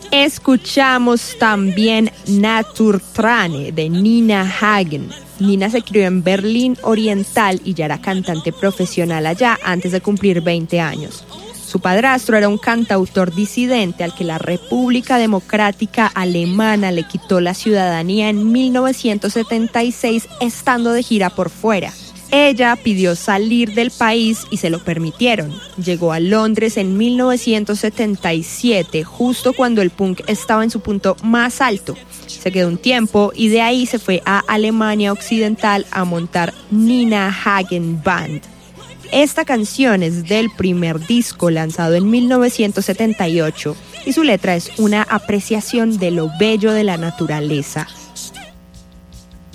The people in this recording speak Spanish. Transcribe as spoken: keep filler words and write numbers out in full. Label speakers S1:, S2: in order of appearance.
S1: Escuchamos también Naturtrane de Nina Hagen. Nina se crió en Berlín Oriental y ya era cantante profesional allá antes de cumplir veinte años. Su padrastro era un cantautor disidente al que la República Democrática Alemana le quitó la ciudadanía en mil novecientos setenta y seis estando de gira por fuera. Ella pidió salir del país y se lo permitieron. Llegó a Londres en mil novecientos setenta y siete, justo cuando el punk estaba en su punto más alto. Se quedó un tiempo y de ahí se fue a Alemania Occidental a montar Nina Hagen Band. Esta canción es del primer disco lanzado en mil novecientos setenta y ocho y su letra es una apreciación de lo bello de la naturaleza.